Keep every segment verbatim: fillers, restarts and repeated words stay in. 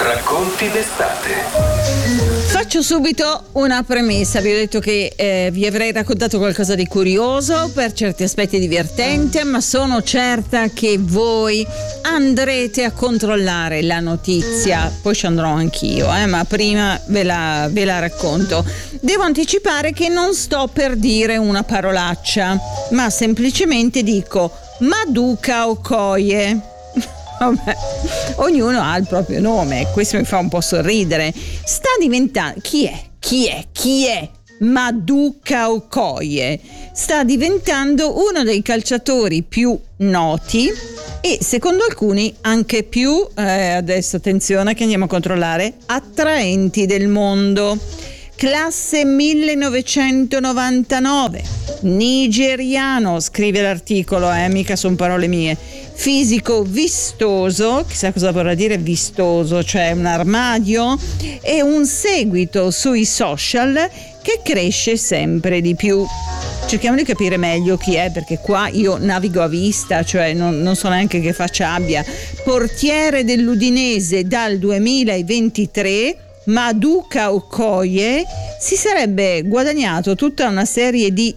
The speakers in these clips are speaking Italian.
Racconti d'estate. Faccio subito una premessa. Vi ho detto che eh, vi avrei raccontato qualcosa di curioso, per certi aspetti divertente, ma sono certa che voi andrete a controllare la notizia. Poi ci andrò anch'io, eh, ma prima ve la, ve la racconto. Devo anticipare che non sto per dire una parolaccia, ma semplicemente dico Maduka Okoye. Vabbè, ognuno ha il proprio nome, questo mi fa un po' sorridere. Sta diventando... Chi è? Chi è? Chi è? Maduka Okoye sta diventando uno dei calciatori più noti e secondo alcuni anche più, eh, adesso attenzione che andiamo a controllare, attraenti del mondo. Classe millenovecentonovantanove, nigeriano, scrive l'articolo, eh, mica sono parole mie. Fisico vistoso, chissà cosa vorrà dire vistoso, cioè un armadio, e un seguito sui social che cresce sempre di più. Cerchiamo di capire meglio chi è, perché qua io navigo a vista, cioè non, non so neanche che faccia abbia. Portiere dell'Udinese dal duemilaventitré, Maduka Okoye si sarebbe guadagnato tutta una serie di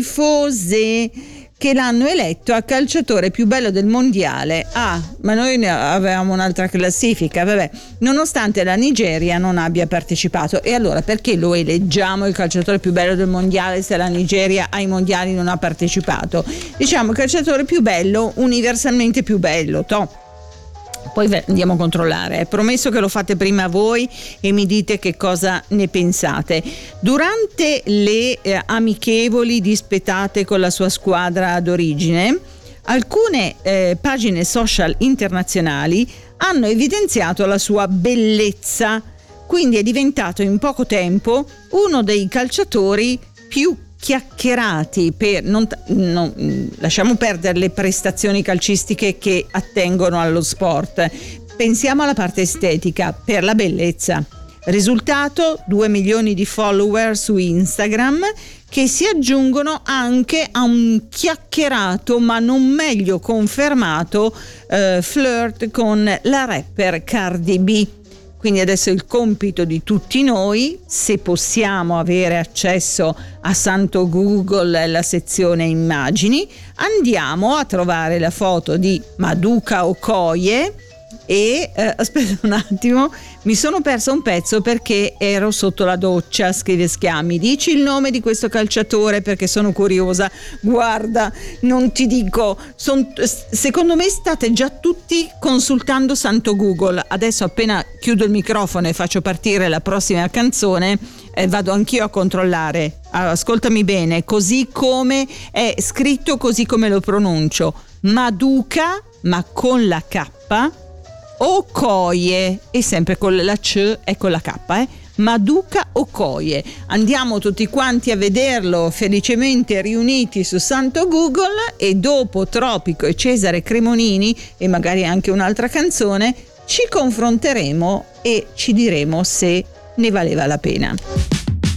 tifose che l'hanno eletto a calciatore più bello del mondiale. Ah, ma noi ne avevamo un'altra classifica, vabbè, nonostante la Nigeria non abbia partecipato. E allora perché lo eleggiamo il calciatore più bello del mondiale se la Nigeria ai mondiali non ha partecipato? Diciamo il calciatore più bello, universalmente più bello, toh. Poi andiamo a controllare, è promesso che lo fate prima voi e mi dite che cosa ne pensate. Durante le eh, amichevoli dispetate con la sua squadra d'origine, alcune eh, pagine social internazionali hanno evidenziato la sua bellezza, quindi è diventato in poco tempo uno dei calciatori più chiacchierati per non, non lasciamo perdere le prestazioni calcistiche che attengono allo sport, pensiamo alla parte estetica, per la bellezza. Risultato: due milioni di follower su Instagram che si aggiungono anche a un chiacchierato ma non meglio confermato eh, flirt con la rapper Cardi B. Quindi adesso il compito di tutti noi, se possiamo avere accesso a Santo Google, la sezione immagini, andiamo a trovare la foto di Maduka Okoye e eh, aspetta un attimo, mi sono persa un pezzo perché ero sotto la doccia, scrive Schiammi. Dici il nome di questo calciatore perché sono curiosa. Guarda, non ti dico, son, secondo me state già tutti consultando Santo Google. Adesso appena chiudo il microfono e faccio partire la prossima canzone, eh, vado anch'io a controllare. Ascoltami bene, così come è scritto, così come lo pronuncio. Maduka, ma con la K, Okoye, e sempre con la C e con la K, eh? Maduka Okoye. Andiamo tutti quanti a vederlo felicemente riuniti su Santo Google e dopo Tropico e Cesare Cremonini e magari anche un'altra canzone ci confronteremo e ci diremo se ne valeva la pena.